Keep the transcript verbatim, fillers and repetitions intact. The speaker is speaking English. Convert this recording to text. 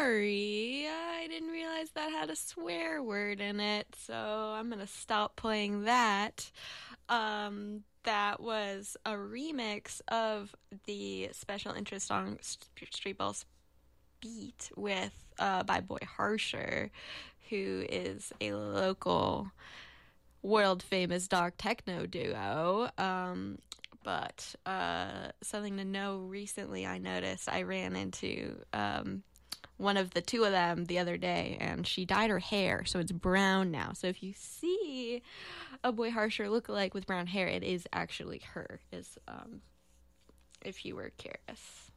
sorry. I didn't realize that had a swear word in it, so I'm gonna stop playing that. Um, that was a remix of the special interest song Street Balls Beat with uh, by Boy Harsher, who is a local world famous dark techno duo. Um, but uh, something to know recently, I noticed I ran into um, one of the two of them the other day, and she dyed her hair, so it's brown now. So if you see a Boy Harsher lookalike with brown hair, it is actually her. Is um, if you were curious.